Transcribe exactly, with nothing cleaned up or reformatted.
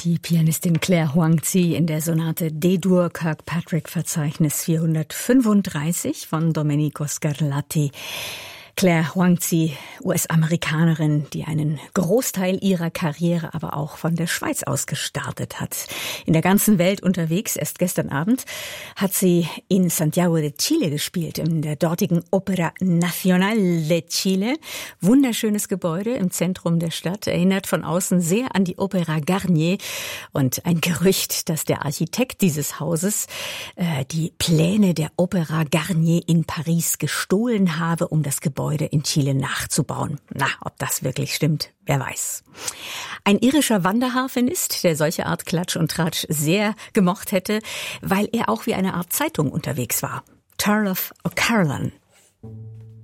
Die Pianistin Claire Huangzi in der Sonate D-Dur Kirkpatrick-Verzeichnis vierhundertfünfunddreißig von Domenico Scarlatti. Claire Huangzi, U S-Amerikanerin, die einen Großteil ihrer Karriere aber auch von der Schweiz aus gestartet hat. In der ganzen Welt unterwegs. Erst gestern Abend hat sie in Santiago de Chile gespielt, in der dortigen Ópera Nacional de Chile. Wunderschönes Gebäude im Zentrum der Stadt, erinnert von außen sehr an die Ópera Garnier. Und ein Gerücht, dass der Architekt dieses Hauses äh, die Pläne der Ópera Garnier in Paris gestohlen habe, um das Gebäude in Chile nachzubauen. Na, ob das wirklich stimmt, wer weiß. Ein irischer Wanderharfenist, der solche Art Klatsch und Tratsch sehr gemocht hätte, weil er auch wie eine Art Zeitung unterwegs war. Turlough O'Carolan